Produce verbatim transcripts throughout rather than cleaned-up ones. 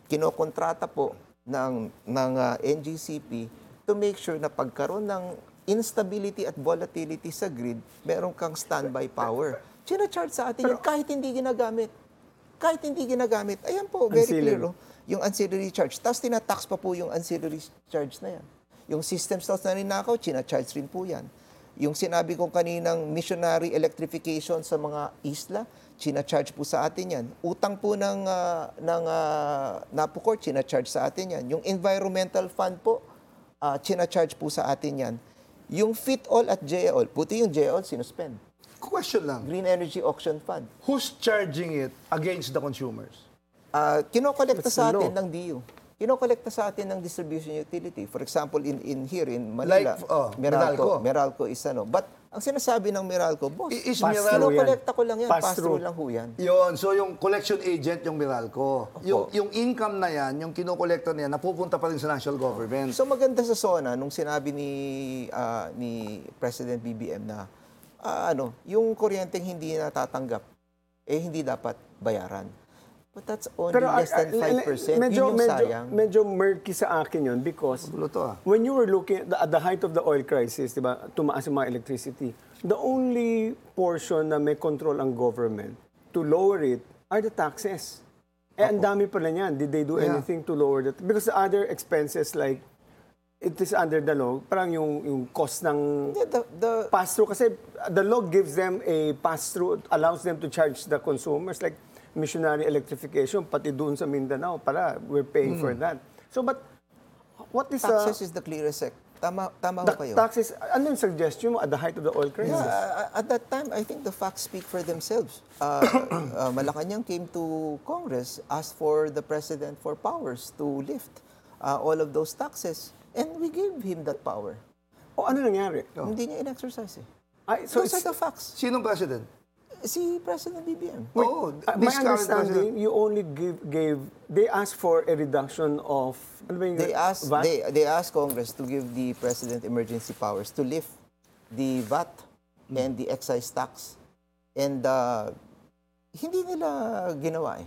kinokontrata po ng, ng uh, N G C P to make sure na pagkaroon ng instability at volatility sa grid, meron kang standby power. China-charge sa atin yun kahit hindi ginagamit. Kahit hindi ginagamit. Ayan po, very Ancillary. clear. Oh, yung ancillary charge. Tapos tinatax pa po yung ancillary charge na yan. Yung system stocks na ninakaw, china-charge rin po yan. Yung sinabi ko kaninang missionary electrification sa mga isla, china-charge po sa atin yan. Utang po ng, uh, ng uh, Napocor, china-charge sa atin yan. Yung environmental fund po, uh, china-charge po sa atin yan. Yung FIT-all at J A-all, puti yung J A-all, sinuspend. Question lang. Green Energy Auction Fund. Who's charging it against the consumers? Uh, kinokolekta That's sa the atin law. ng D U. Kinokolekta sa atin ng distribution utility. For example, in in here in Manila, Like, oh, Meralco, Meralco. Meralco is ano. But ang sinasabi ng Meralco, boss, I- is Pass Meralco- through yan. kinokolekta ko lang yan, Pass pass-through through. lang ho yan. Yun, so yung collection agent yung Meralco. Yung, yung income na yan, yung kinokolekta na yan, napupunta pa rin sa national government. So maganda sa SONA nung sinabi ni ah, ni President B B M na ah, ano, yung kuryenteng hindi natatanggap eh hindi dapat bayaran. But that's only less than ah, five percent. medyo, Yun yung medyo, sayang. medyo murky sa akin yun because Gulo to, ah. when you were looking at the, at the height of the oil crisis, di ba, tumaas yung mga electricity, the only portion na may control ang government to lower it are the taxes. Eh, ang dami pala niyan. Did they do Yeah. anything to lower that? Because the other expenses like, it is under the law, parang yung, yung cost ng Hindi, the, the, pass-through. Kasi the law gives them a pass-through, allows them to charge the consumers like missionary electrification, pati doon sa Mindanao, para we're paying for that. So, but what is taxes the, is the clearest sec. Tama, tama ho the kayo. taxes? Ano yung suggestion mo at the height of the oil crisis? Yeah, uh, at that time, I think the facts speak for themselves. Uh, uh, Malacanang came to Congress, asked for the President for powers to lift uh, all of those taxes. And we gave him that power. O ano nangyari? Hindi niya in-exercise eh. Ay, so Those it's, are the facts. Sinong president? Si President B B M. Oo, uh, my this current understanding, you only give, gave, they asked for a reduction of, ano ba yung They asked, V A T? they, they asked Congress to give the President emergency powers to lift the V A T and the excise tax. And uh, hindi nila ginawa eh.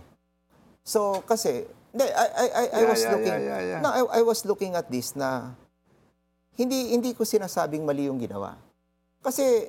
So, kasi, hindi, I, I, I, I Yeah, was yeah, looking, yeah, yeah, yeah. no, I, I was looking at this na hindi, hindi ko sinasabing mali yung ginawa. Kasi,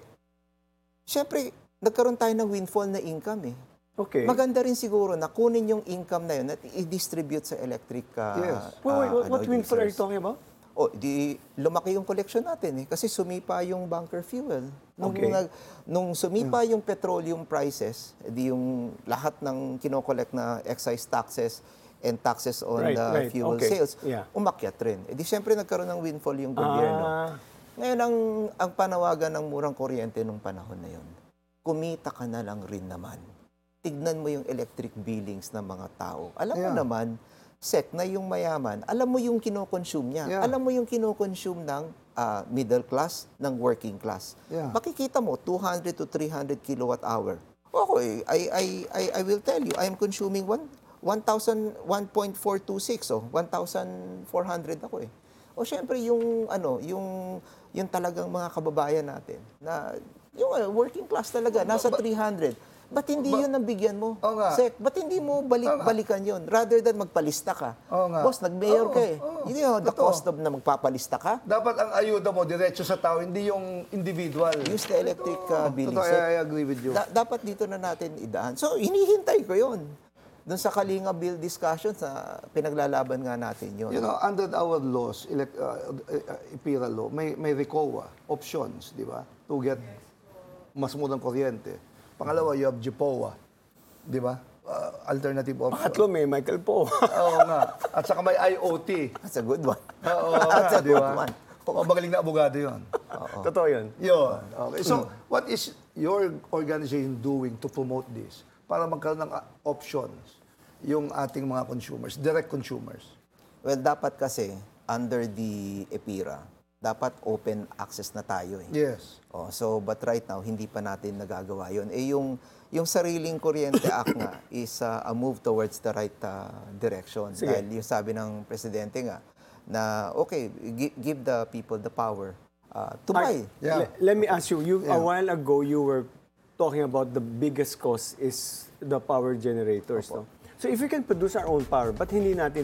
syempre, nagkaroon tayo ng windfall na income eh. Okay. Maganda rin siguro na kunin yung income na yun at i-distribute sa electric uh, Yes. Wait, wait, what, uh, what ano, windfall are you users. talking about? O, di lumaki yung collection natin eh. Kasi sumipa yung bunker fuel. Nung, Okay. nag- nung sumipa yung petroleum prices, di yung lahat ng kinokollect na excise taxes and taxes on Right, the right. fuel Okay. sales, Yeah. umakyat rin. E di syempre nagkaroon ng windfall yung gobyerno. Ah, Ngayon, ang, ang panawagan ng murang kuryente nung panahon na yun, kumita ka na lang rin naman. Tignan mo yung electric billings ng mga tao. Alam mo Yeah. naman, Sek, na yung mayaman, alam mo yung kinoconsume niya. Yeah. Alam mo yung kinoconsume ng ah, middle class, ng working class. Yeah. Makikita mo, two hundred to three hundred kilowatt hour. Okay, I, I, I, I will tell you, I am consuming one, one thousand, one point four two six, oh, one thousand four hundred ako eh. O syempre yung, ano, yung, yung talagang mga kababayan natin, na yung uh, working class talaga, nasa three hundred. Ba't hindi yun ang bigyan mo? Oo nga. Sek, ba't hindi mo balik, Oo nga. balikan yun? Rather than magpalista ka. Oo nga. Boss, nag-mayor Oo, ka eh. oo, Hindi yun, the totoo. cost of na magpapalista ka. Dapat ang ayuda mo, diretso sa tao, hindi yung individual. Use the electric uh, billing. Totoo, Sek. I, I agree with you. Da- dapat dito na natin idaan. So, hinihintay ko yun. Doon sa Kalinga Bill discussions, na pinaglalaban nga natin yun. You know, under our laws, elect, uh, uh, IPIRA law, may, may RECOA, options, di ba? To get mas murang kuryente. Pangalawa, you have JPOA, di ba? Uh, alternative option. pangatlo may Michael po. Oo nga. At saka may I O T. That's a good one. Oo That's a nga, di good ba? one. O, magaling na abogado yun. Totoo yun. Yun. Okay. So, what is your organization doing to promote this? Para magkaroon ng uh, options yung ating mga consumers, direct consumers. Well, dapat kasi, under the EPIRA, dapat open access na tayo eh. Yes. Oh, so, but right now, hindi pa natin nagagawa yun. Eh, yung, yung Sariling Kuryente Act nga is uh, a move towards the right uh, direction. Sige. Dahil yung sabi ng Presidente nga, na okay, gi- give the people the power uh, to buy. Yeah. Le- let me ask you, you Yeah. a while ago you were talking about the biggest cost is the power generators. No? So if we can produce our own power, but hindi natin